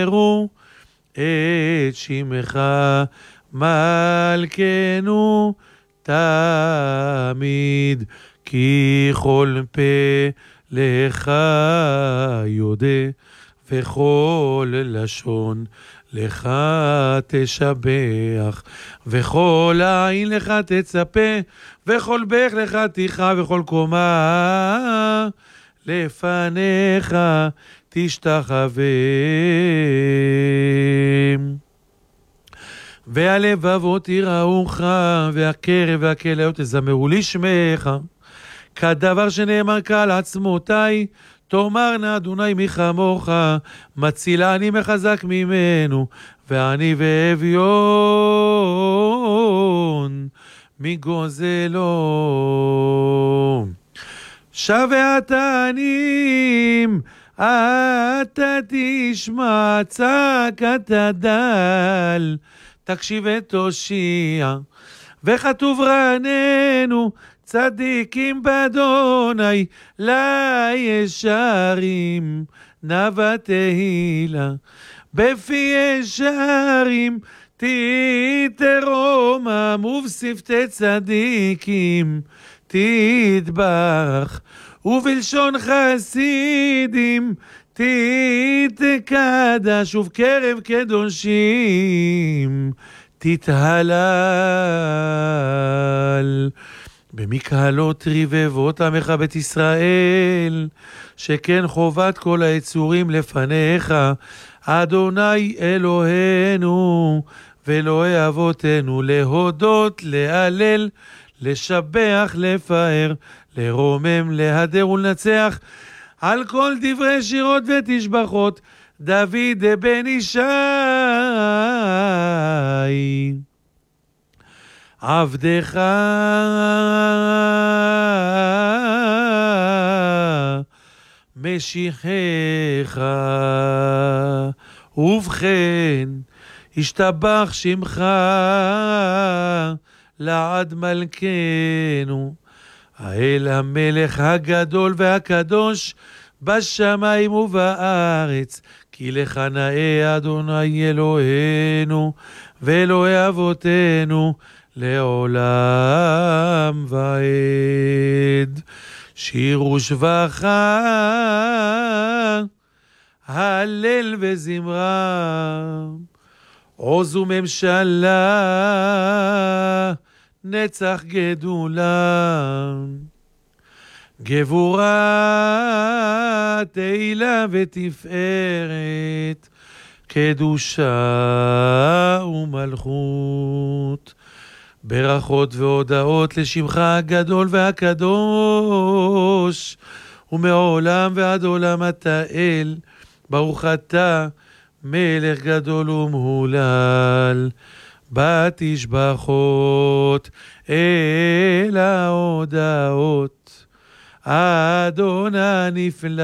את שמך מלכנו תמיד, כי כל פה לך יודע, וכל לשון לך תשבח, וכל עין לך תצפה, וכל בך לך תיכה, וכל קומה לפניך תשתחווה. והלבבות יראוך, והקרב והכליות יזמרו לשמך, כדבר שנאמר קהל עצמותי, תאמרנה אדוני מי כמוך, מצילני מחזק ממנו, ואני ואביון מגוזלו. שווה התנים אתה תשמע צעקת הדל, תקשיב ותושיע, וכתוב רעננו צדיקים באדוני לישרים נאווה תהילה, בפי ישרים תתרומם, ובשפתי צדיקים תתברך, ובלשון חסידים תתקדש, ובקרב קדושים תתהלל. במקהלות רבבות עמך בית ישראל, שכן חובת כל היצורים לפניך, אדוני אלוהינו ואלוהי אבותינו, להודות, להלל, לשבח, לפאר, לרומם, להדר ולנצח, על כל דברי שירות ותשבחות דוד בן ישי עבדך משיחך. ובכן השתבח שמך לעד מלכנו, האל המלך הגדול והקדוש בשמיים ובארץ, כי לך נאה אדוני אלוהינו ואלוהי אבותינו לעולם ועד. שיר ושבח, הלל וזמרה, עוז וממשלה, נצח גדולה, גבורה תהילה ותפארת, קדושה ומלכות, ברכות והודאות לשמך הגדול והקדוש, ומעולם ועד עולם אתה אל, ברוך אתה מלך גדול ומהולל, בתשבחות אל ההודעות, אדון הנפלא.